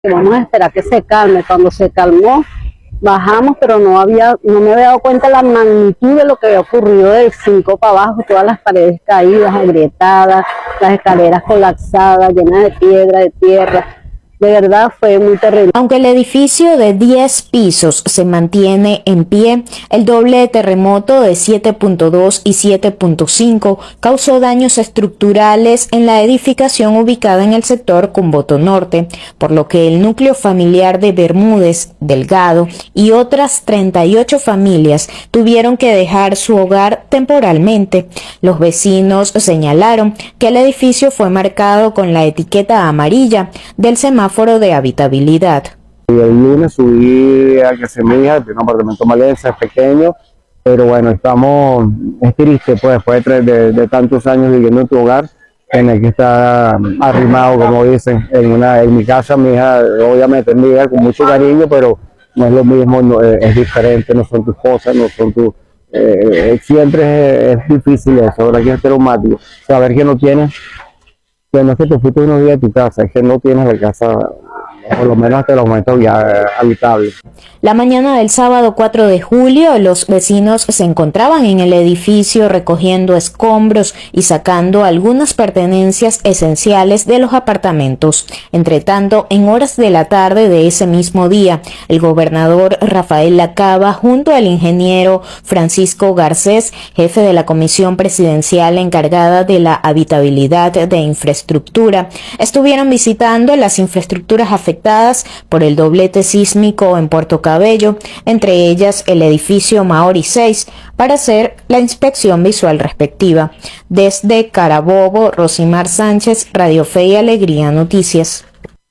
Vamos a esperar que se calme. Cuando se calmó, bajamos, pero no me había dado cuenta de la magnitud de lo que había ocurrido del 5 para abajo, todas las paredes caídas, agrietadas, las escaleras colapsadas, llenas de piedra, de tierra. De verdad fue muy terrible. Aunque el edificio de 10 pisos se mantiene en pie, el doble terremoto de 7.2 y 7.5 causó daños estructurales en la edificación ubicada en el sector Cumboto Norte, por lo que el núcleo familiar de Bermúdez, Delgado y otras 38 familias tuvieron que dejar su hogar temporalmente. Los vecinos señalaron que el edificio fue marcado con la etiqueta amarilla del semáforo de habitabilidad. El lunes subí a que se mija, de un apartamento malense, es pequeño, pero bueno, es triste pues después de tantos años viviendo en tu hogar, tener que estar arrimado, como dicen, en mi casa. Mi hija, obviamente, es mi hija con mucho cariño, pero no es lo mismo, no, es diferente, no son tus cosas, no son tus... siempre es difícil eso, ahora que es traumático, saber que no tienes. Que no es que te fuiste unos días de tu casa, es que no tienes la casa, por lo menos hasta los momentos ya habitables. La mañana del sábado 4 de julio, los vecinos se encontraban en el edificio recogiendo escombros y sacando algunas pertenencias esenciales de los apartamentos. Entre tanto, en horas de la tarde de ese mismo día, el gobernador Rafael Lacaba, junto al ingeniero Francisco Garcés, jefe de la Comisión Presidencial encargada de la habitabilidad de infraestructura, estuvieron visitando las infraestructuras afectadas por el doblete sísmico en Puerto Cabello, entre ellas el edificio Maori 6, para hacer la inspección visual respectiva. Desde Carabobo, Rosimar Sánchez, Radio Fe y Alegría Noticias.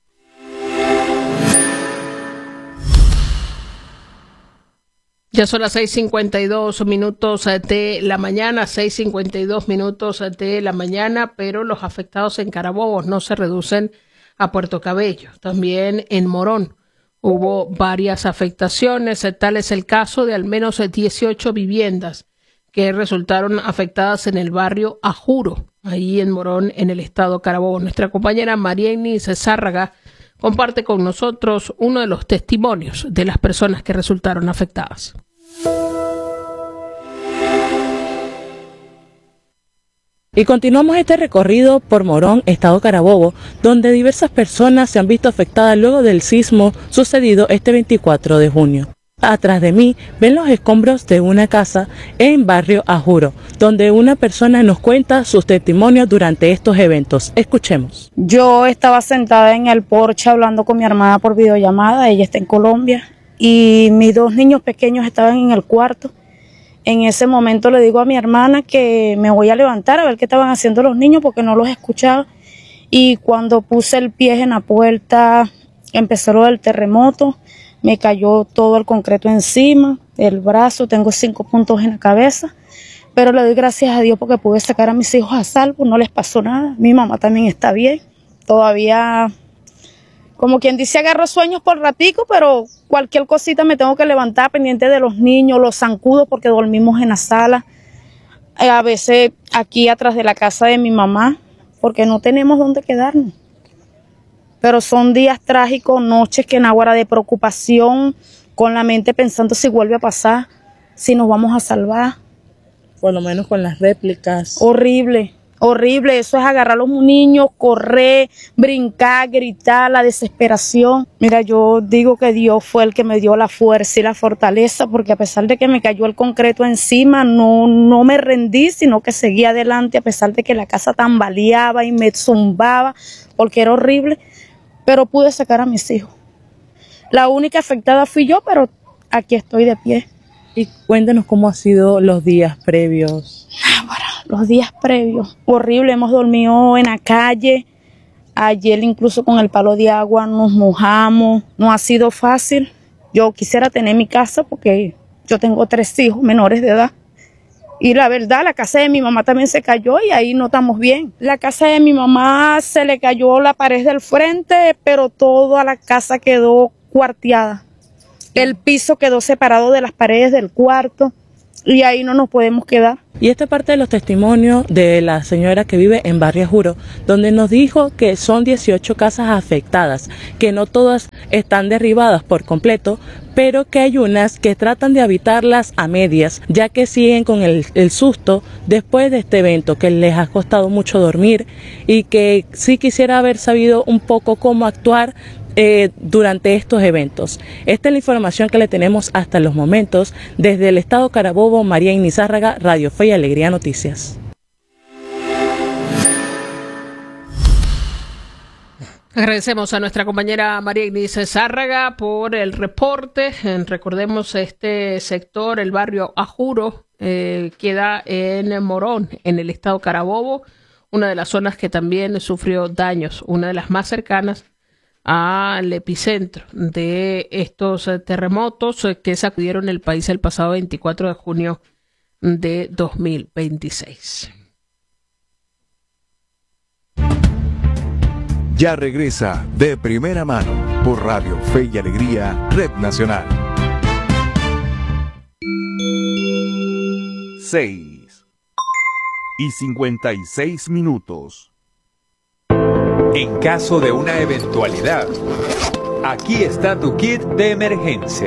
Ya son las 6:52 minutos de la mañana, 6:52 minutos de la mañana, pero los afectados en Carabobo no se reducen a Puerto Cabello. También en Morón hubo varias afectaciones. Tal es el caso de al menos 18 viviendas que resultaron afectadas en el barrio Ajuro, ahí en Morón, en el estado Carabobo. Nuestra compañera Marieni Zárraga comparte con nosotros uno de los testimonios de las personas que resultaron afectadas. Y continuamos este recorrido por Morón, estado Carabobo, donde diversas personas se han visto afectadas luego del sismo sucedido este 24 de junio. Atrás de mí ven los escombros de una casa en barrio Ajuro, donde una persona nos cuenta sus testimonios durante estos eventos. Escuchemos. Yo estaba sentada en el porche hablando con mi hermana por videollamada, ella está en Colombia, y mis dos niños pequeños estaban en el cuarto. En ese momento le digo a mi hermana que me voy a levantar a ver qué estaban haciendo los niños porque no los escuchaba. Y cuando puse el pie en la puerta, empezó lo del terremoto, me cayó todo el concreto encima, el brazo, tengo 5 puntos en la cabeza. Pero le doy gracias a Dios porque pude sacar a mis hijos a salvo, no les pasó nada. Mi mamá también está bien, todavía, como quien dice, agarro sueños por ratico, pero cualquier cosita me tengo que levantar pendiente de los niños, los zancudos porque dormimos en la sala, a veces aquí atrás de la casa de mi mamá, porque no tenemos dónde quedarnos. Pero son días trágicos, noches que en agua de preocupación, con la mente pensando si vuelve a pasar, si nos vamos a salvar. Por lo menos con las réplicas. Horrible. Horrible, eso es agarrar a los niños, correr, brincar, gritar, la desesperación. Mira, yo digo que Dios fue el que me dio la fuerza y la fortaleza, porque a pesar de que me cayó el concreto encima, no me rendí, sino que seguí adelante, a pesar de que la casa tambaleaba y me zumbaba, porque era horrible, pero pude sacar a mis hijos. La única afectada fui yo, pero aquí estoy de pie. Y cuéntanos cómo han sido los días previos. Los días previos, horrible, hemos dormido en la calle, ayer incluso con el palo de agua nos mojamos, no ha sido fácil. Yo quisiera tener mi casa porque yo tengo 3 hijos menores de edad. Y la verdad, la casa de mi mamá también se cayó y ahí no estamos bien. La casa de mi mamá se le cayó la pared del frente, pero toda la casa quedó cuarteada. El piso quedó separado de las paredes del cuarto. y ahí no nos podemos quedar. Y esta parte de los testimonios de la señora que vive en Barrio Juro, donde nos dijo que son 18 casas afectadas, que no todas están derribadas por completo, pero que hay unas que tratan de habitarlas a medias, ya que siguen con el susto después de este evento, que les ha costado mucho dormir y que sí quisiera haber sabido un poco cómo actuar durante estos eventos. Esta es la información que le tenemos hasta los momentos. Desde el estado Carabobo, María Inés Zárraga, Radio Fe y Alegría Noticias. Agradecemos a nuestra compañera María Inés Zárraga por el reporte. Recordemos, este sector, el barrio Ajuro, queda en Morón, en el estado Carabobo, una de las zonas que también sufrió daños, una de las más cercanas al epicentro de estos terremotos que sacudieron el país el pasado 24 de junio de 2026. Ya regresa De Primera Mano por Radio Fe y Alegría, Red Nacional. 6:56. En caso de una eventualidad, aquí está tu kit de emergencia.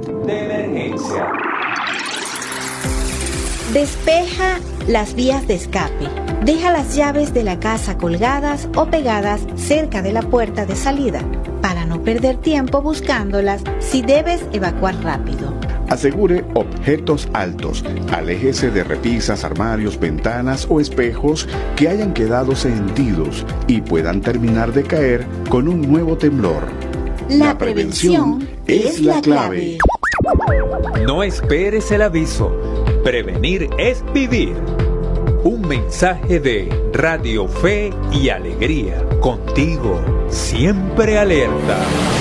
Despeja las vías de escape. Deja las llaves de la casa colgadas o pegadas cerca de la puerta de salida para no perder tiempo buscándolas si debes evacuar rápido. Asegure objetos altos. Aléjese de repisas, armarios, ventanas o espejos que hayan quedado sentidos y puedan terminar de caer con un nuevo temblor. La prevención es la clave. No esperes el aviso. Prevenir es vivir. Un mensaje de Radio Fe y Alegría. Contigo, siempre alerta.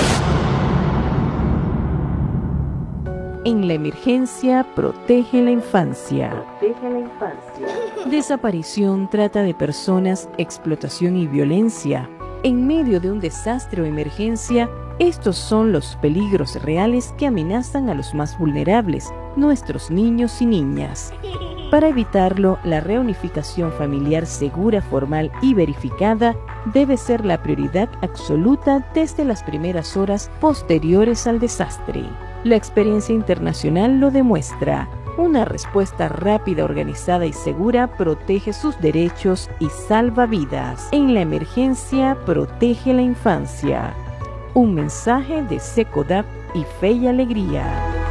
En la emergencia, protege la infancia. Desaparición, trata de personas, explotación y violencia. En medio de un desastre o emergencia, estos son los peligros reales que amenazan a los más vulnerables, nuestros niños y niñas. Para evitarlo, la reunificación familiar segura, formal y verificada debe ser la prioridad absoluta desde las primeras horas posteriores al desastre. La experiencia internacional lo demuestra. Una respuesta rápida, organizada y segura protege sus derechos y salva vidas. En la emergencia, protege la infancia. Un mensaje de SECODAP y Fe y Alegría.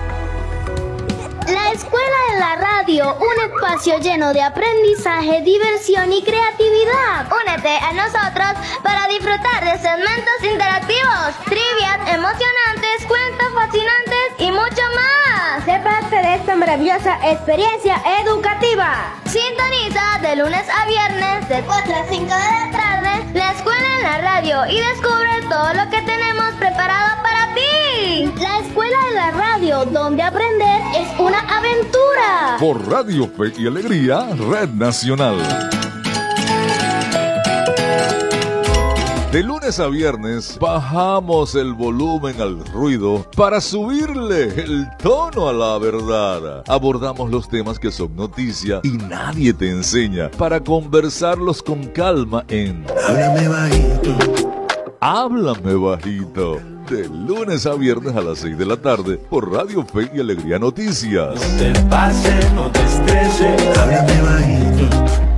La Escuela de la Radio, un espacio lleno de aprendizaje, diversión y creatividad. Únete a nosotros para disfrutar de segmentos interactivos, trivias emocionantes, cuentos fascinantes y mucho más. Sé parte de esta maravillosa experiencia educativa. Sintoniza de lunes a viernes de 4 a 5 de la tarde la Escuela en la Radio y descubre todo lo que tenemos preparado para ti. La Escuela de la Radio, donde aprender es una aventura. Por Radio Fe y Alegría, Red Nacional. De lunes a viernes bajamos el volumen al ruido para subirle el tono a la verdad. Abordamos los temas que son noticia y nadie te enseña para conversarlos con calma en Háblame Bajito. Háblame Bajito. De lunes a viernes a las 6 de la tarde por Radio Fe y Alegría Noticias. No te pases, no te estreses. Háblame bajito.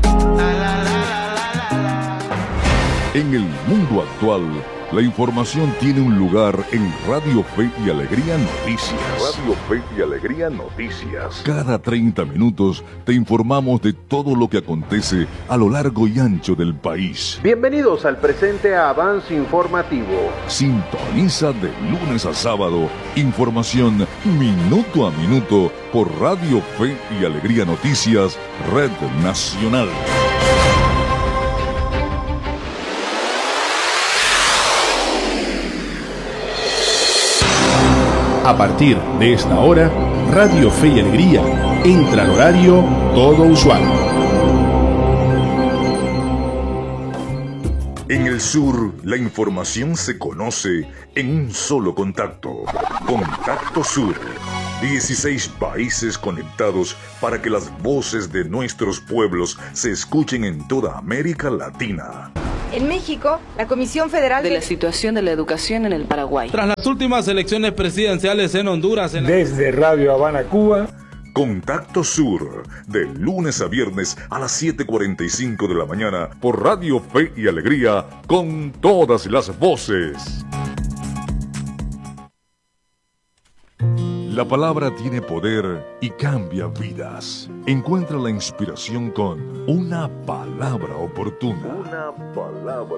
En el mundo actual, la información tiene un lugar en Radio Fe y Alegría Noticias. Radio Fe y Alegría Noticias. Cada 30 minutos te informamos de todo lo que acontece a lo largo y ancho del país. Bienvenidos al presente avance informativo. Sintoniza de lunes a sábado información minuto a minuto por Radio Fe y Alegría Noticias, Red Nacional. A partir de esta hora, Radio Fe y Alegría entra al horario todo usuario. En el sur, la información se conoce en un solo contacto. Contacto Sur. 16 países conectados para que las voces de nuestros pueblos se escuchen en toda América Latina. En México, la Comisión Federal de la Situación de la Educación en el Paraguay. Tras las últimas elecciones presidenciales en Honduras. Desde Radio Habana, Cuba. Contacto Sur, de lunes a viernes a las 7:45 de la mañana por Radio Fe y Alegría, con todas las voces. La palabra tiene poder y cambia vidas. Encuentra la inspiración con una palabra oportuna. Una palabra